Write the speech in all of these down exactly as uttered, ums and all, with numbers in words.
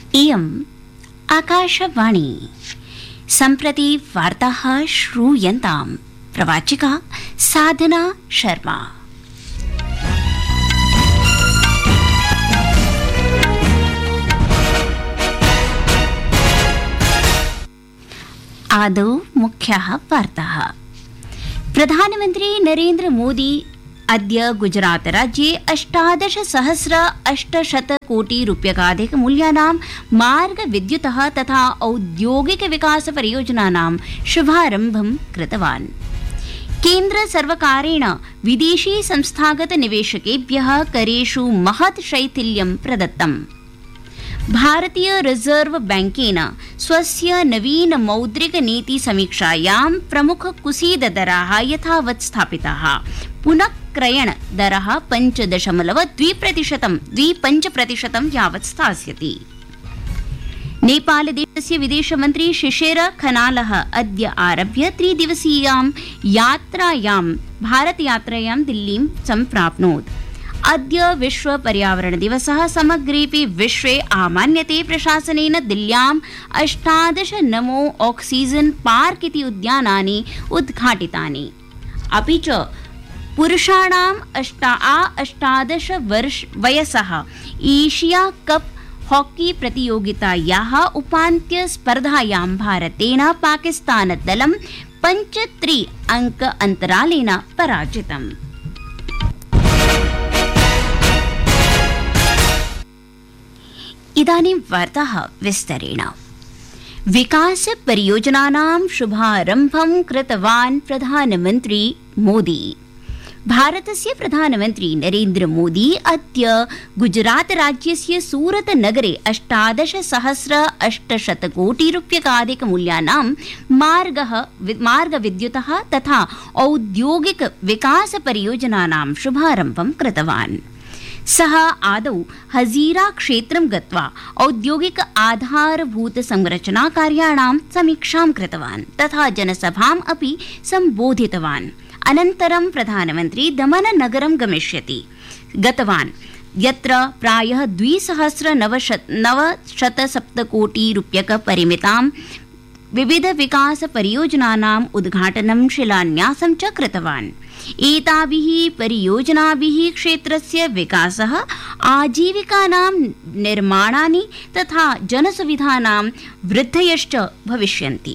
इयम् आकाशवाणी सम्प्रति वार्ताः श्रूयन्ताम्। प्रवाचिका साधना शर्मा। आदौ मुख्याः वार्ताः। प्रधानमन्त्री नरेन्द्र मोदी अद्य गुजरात राज्ये अष्टादश सहस्र अष्टशत कोटि रूप्यकाधिक मूल्यानां मार्ग विद्युतः तथा औद्योगिक विकास परियोजनानां शुभारम्भं कृतवान्। केन्द्र सर्वकारेण विदेशी संस्थागत निवेशकेभ्यः करेषु महत् शैथिल्यं प्रदत्तम्। भारतीय रिजर्व बैंकेन स्वस्य नवीन मौद्रिक नीति समीक्षायां प्रमुख कुसीद दराः यथावत् स्थापिताः। पुनः क्रयण दरः पञ्च दशमलव द्वि प्रतिशतं द्विपञ्च प्रतिशतं यावत् स्थास्यति। नेपालदेशस्य विदेशमन्त्री शिशिर खनालः अद्य आरभ्य त्रिदिवसीयां यात्रायां भारतयात्रायां दिल्लीं सम्प्राप्नोत्। अद्य विश्व पर्यावरण दिवसः समग्रेऽपि विश्वे आमान्यते। प्रशासनेन दिल्ल्याम् अष्टादश नमो ऑक्सीजन पार्क इति उद्यानानि उद्घाटितानि। अपि च पुरुषाणाम् अष्टा आ अष्टादश वर्ष वयसः एशिया कप हॉकी प्रतियोगितायाः उपान्त्य स्पर्धायां भारतेन पाकिस्तान दलं पञ्च त्रि अंक अन्तरालेन पराजितम्। इदानीं वार्ताः विस्तरेण। विकास परियोजनानां शुभारम्भं कृतवान् प्रधानमन्त्री मोदी। भारतस्य प्रधानमन्त्री नरेन्द्र मोदी अद्य गुजरात राज्यस्य सूरत नगरे अष्टादश सहस्र अष्टशत कोटि रूप्यकाधिक मूल्यानां मार्गः मार्गविद्युतः तथा औद्योगिक विकास परियोजनानां शुभारम्भं कृतवान्। सः आदौ हजीरा क्षेत्रं गत्वा औद्योगिक आधारभूत संरचना कार्याणां समीक्षां कृतवान् तथा जनसभाम् अपि सम्बोधितवान्। अनन्तरं प्रधानमन्त्री दमन नगरं गमिष्यति गतवान् यत्र प्रायः द्विसहस्र नवशत सप्तकोटि रूप्यक परिमितां विविध विकास परियोजनानाम् उद्घाटनं शिलान्यासं च कृतवान्। एताभिः परियोजनाभिः क्षेत्रस्य विकासः, आजीविकानां निर्माणानि तथा जनसुविधानां वृद्धयश्च भविष्यन्ति।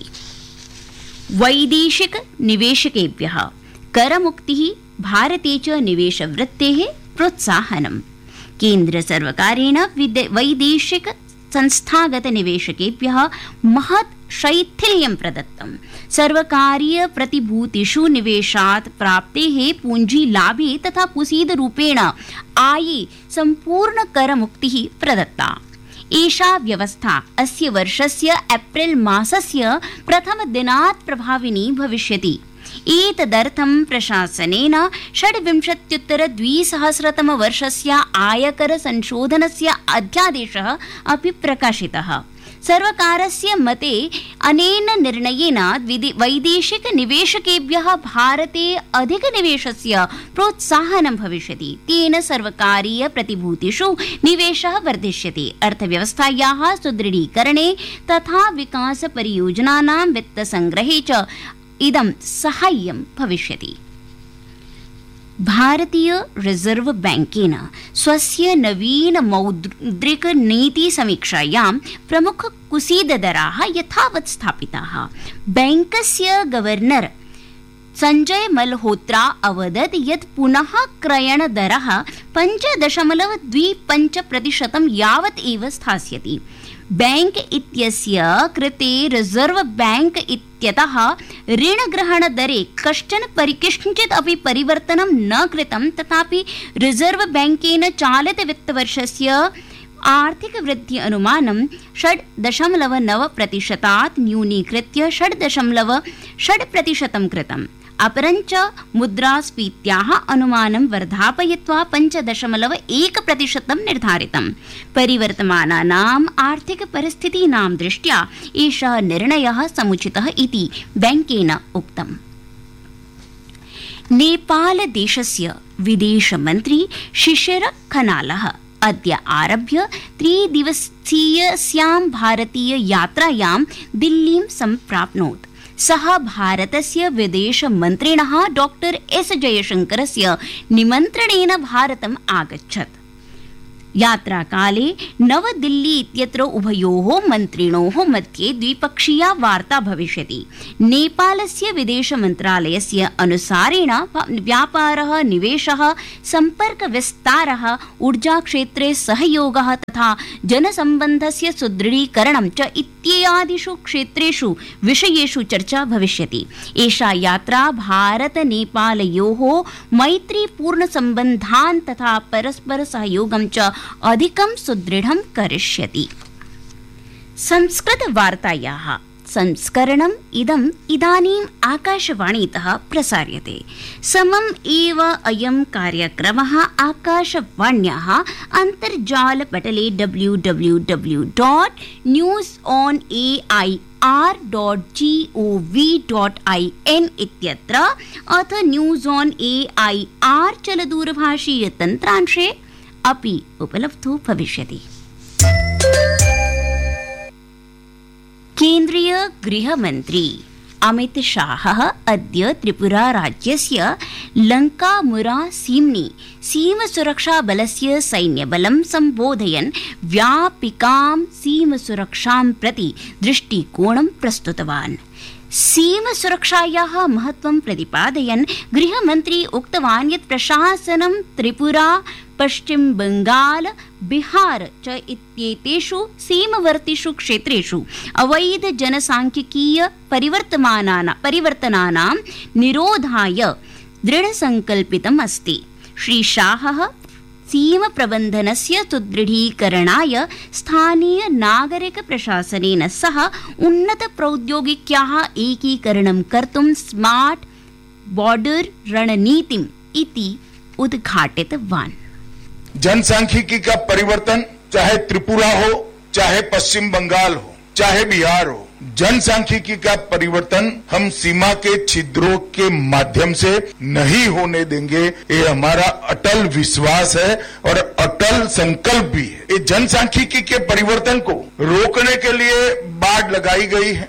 वैदेशिक निवेशकेभ्यः करमुक्तिः, भारते च निवेशवृत्तेः प्रोत्साहनम्। केन्द्र सर्वकारेण वैदेशिक संस्थागत निवेशकेभ्यः महत् शैथिल्यं प्रदत्तम्। सर्वकारीय प्रतिभूतिषु निवेशात् प्राप्तेः पूंजीलाभे तथा कुसीदरूपेण आये सम्पूर्ण करमुक्तिः प्रदत्ता। एषा व्यवस्था अस्य वर्षस्य एप्रिल मासस्य प्रथमदिनात् प्रभाविनी भविष्यति। एतदर्थं प्रशासनेन षड्विंशत्युत्तर द्विसहस्रतम वर्षस्य आयकर संशोधनस्य अध्यादेशः अपि प्रकाशितः। सर्वकारस्य मते अनेन निर्णयेन वैदेशिक निवेशकेभ्यः भारते अधिकनिवेशस्य प्रोत्साहनं भविष्यति। तेन सर्वकारीय प्रतिभूतिषु निवेशः वर्धिष्यति। अर्थव्यवस्थायाः सुदृढीकरणे तथा विकास परियोजनानां वित्तसंग्रहे च इदं साहाय्यं भविष्यति। भारतीय रिजर्व बैंकेन स्वस्य नवीन मौद्रिक नीति समीक्षायां प्रमुख कुसीद दराः यथावत् स्थापिताः। बैंकस्य गवर्नर संजय मल्होत्रा अवदत् यत् पुनः क्रयण दरः पञ्च दशमलव द्वि पञ्च प्रतिशतं यावत् एव स्थास्यति। बैंक इत्यस्य कृते रिजर्व बैंक इत्यतः ऋणग्रहण दरे कश्चन परिकिञ्चित् अपि परिवर्तनं न कृतं। तथापि रिजर्व बैंकेन चालित वित्तवर्षस्य आर्थिक वृद्धि अनुमानं षड् दशमलव नव प्रतिशतात् न्यूनीकृत्य षड् दशमलव षड् प्रतिशतं कृतम्। अपरञ्च मुद्रास्फीत्याः अनुमानं वर्धापयित्वा पञ्च दशमलव एक प्रतिशतं निर्धारितम्। परिवर्तमानानाम् आर्थिक परिस्थितीनां दृष्ट्या एषः निर्णयः समुचितः इति बैंकेन उक्तम्। नेपाल देशस्य विदेशमन्त्री शिशिर खनालः अद्य आरभ्य त्रिदिवसीयस्यां भारतीय यात्रायां दिल्लीं सम्प्राप्नोत्। सः भारतस्य विदेशमन्त्रिणः डॉक्टर एस जयशंकरस्य निमन्त्रणेन भारतम् आगच्छत्। यात्राकाले नवदिल्ली इत्यत्र उभयोः मन्त्रिणोः मध्ये द्विपक्षीया वार्ता भविष्यति। नेपालस्य विदेशमन्त्रालयस्य अनुसारेण व्यापारः, निवेशः, सम्पर्कविस्तारः, ऊर्जाक्षेत्रे सहयोगः तथा जनसम्बन्धस्य सुदृढीकरणं च इत्यादिषु क्षेत्रेषु विषयेषु चर्चा भविष्यति। एषा यात्रा भारत नेपालयोः मैत्रीपूर्णसम्बन्धान् तथा परस्परसहयोगं च अधिकं सुदृढं करिष्यति। संस्कृतवार्तायाः संस्करणम् इदम् इदानीम् आकाशवाणीतः प्रसार्यते। समम् एव अयं कार्यक्रमः आकाशवाण्याः अन्तर्जालपटले W W W dot news on A I R dot G O V dot I N इत्यत्र अथ news on A I R चलदूरभाषीयतन्त्रांशे अपि उपलब्धो भविष्यति। केन्द्रीय गृहमन्त्री अमित शाहः अद्य त्रिपुरा राज्यस्य लङ्कामुरा सीम्नि सीमसुरक्षाबलस्य सैन्यबलं सम्बोधयन् व्यापिकां सीमसुरक्षां प्रति दृष्टिकोणं प्रस्तुतवान्। सीमसुरक्षायाः महत्त्वं प्रतिपादयन् गृहमन्त्री उक्तवान् यत् प्रशासनं त्रिपुरा, पश्चिम बंगाल, बिहार च इत्येतेषु सीमवर्तिषु क्षेत्रेषु अवैध जनसांख्यिकीय परिवर्तमानानां परिवर्तनानां निरोधाय दृढसंकल्पितम् अस्ति। श्री शाहः सीम प्रबन्धनस्य सुदृढीकरणाय स्थानीय नागरिक प्रशासनेन सह उन्नत प्रौद्योगिक्याः एकीकरणं कर्तुं स्मार्ट बॉर्डर रणनीतिम् इति उद्घाटितवान्। जनसांख्यिकी का परिवर्तन चाहे त्रिपुरा हो, चाहे पश्चिम बंगाल हो, चाहे बिहार हो, जनसांख्यिकी का परिवर्तन हम सीमा के छिद्रों के माध्यम से नहीं होने देंगे। ये हमारा अटल विश्वास है और अटल संकल्प भी है। ये जनसांख्यिकी के परिवर्तन को रोकने के लिए बाड़ लगाई गई है।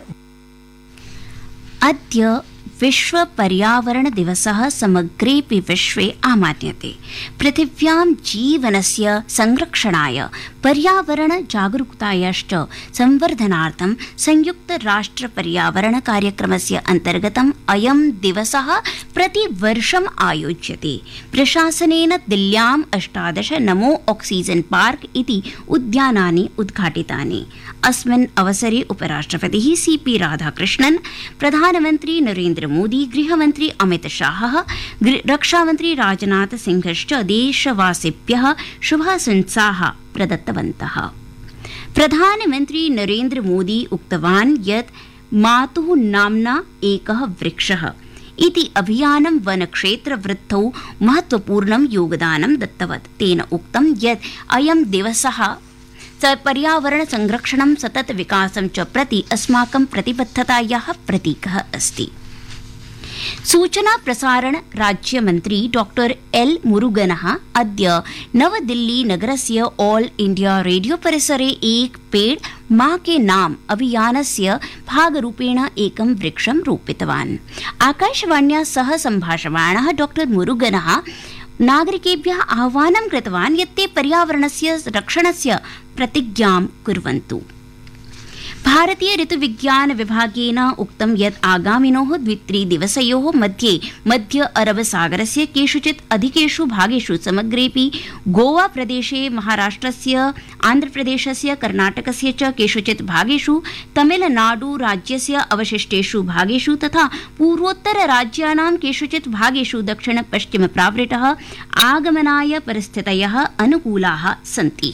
अद्य विश्व पर्यावरण दिवसः समग्रेऽपि विश्वे आमान्यते। पृथिव्यां जीवनस्य संरक्षणाय पर्यावरण जागरूकतायाश्च संवर्धनार्थं संयुक्त राष्ट्र पर्यावरण कार्यक्रमस्य अन्तर्गतम् अयं दिवसः प्रतिवर्षम् आयोज्यते। प्रशासनेन दिल्ल्याम् अष्टादश नमो ऑक्सीजन पार्क इति उद्यानानि उद्घाटितानि। अस्मिन् अवसरे उपराष्ट्रपतिः सी पी राधाकृष्णन्, प्रधानमन्त्री नरेन्द्र मोदी, गृहमन्त्री अमित शाहः, रक्षामन्त्री राजनाथ सिंहश्च देशवासिभ्यः शुभाशंसाः प्रदत्तवन्तः। प्रधानमन्त्री नरेन्द्र मोदी उक्तवान् यत् मातुः नाम्ना एकः वृक्षः इति अभियानं वनक्षेत्रवृद्धौ महत्वपूर्णं योगदानं दत्तवत्। तेन उक्तं यत् अयं दिवसः पर्यावरण संरक्षणं, सतत विकासं च प्रति अस्माकं प्रतिबद्धतायाः प्रतीकः अस्ति। सूचना प्रसारण राज्यमन्त्री डॉक्टर एल मुरुगनः अद्य नवदिल्ली नगरस्य ऑल इंडिया रेडियो परिसरे एक पेड़ मां के नाम अभियानस्य भागरूपेण एकं वृक्षं रोपितवान्। आकाशवाण्या सह सम्भाषमाणः डॉक्टर मुरुगनः नागरिकेभ्यः आह्वानं कृतवान् यत् ते पर्यावरणस्य रक्षणस्य प्रतिज्ञां कुर्वन्तु। भारतीय ऋतुविज्ञान विभागेन उक्तं यत् आगामिनोः द्वित्रिदिवसयोः मध्ये मध्य अरब सागरस्य केषुचित् अधिकेषु भागेषु समग्रेऽपि गोवा प्रदेशे, महाराष्ट्रस्य, आन्ध्रप्रदेशस्य, कर्णाटकस्य च केषुचित् भागेषु, तमिलनाडु राज्यस्य अवशिष्टेषु भागेषु तथा पूर्वोत्तर राज्यानां केषुचित् भागेषु दक्षिण पश्चिम प्रावृतः आगमनाय परिस्थितयः अनुकूलाः सन्ति।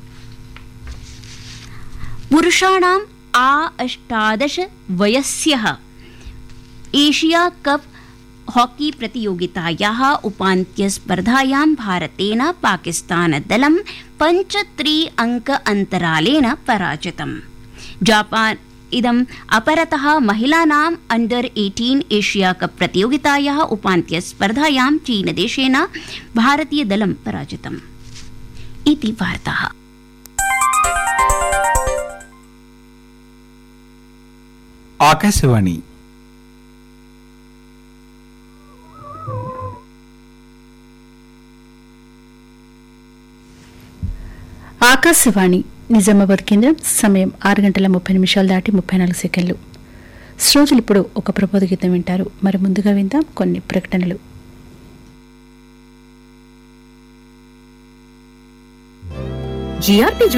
पुरुषाणाम् आ अष्टादश वयस्यः एशिया कप हॉकी प्रतियोगितायाः उपान्त्यस्पर्धायां भारतेन पाकिस्तानदलं पञ्चत्रि अंक अन्तरालेन पराजितम्। जापान इदम् अपरतः महिलानाम् अंडर अठारह एशिया कप प्रतियोगितायाः उपान्त्यस्पर्धायां चीनदेशेन भारतीयदलं पराजितम्। इति वार्ताः। ఆకాశవాణి ఆకాశవాణి నిజామాబాద్ కేంద్రం. సమయం ఆరు గంటల ముప్పై నిమిషాలు దాటి ముప్పై నాలుగు సెకండ్లు. శ్రోతలు ఇప్పుడు ఒక ప్రబోధ గీతం వింటారు. మరి ముందుగా విందాం కొన్ని ప్రకటనలు. జిఆర్పి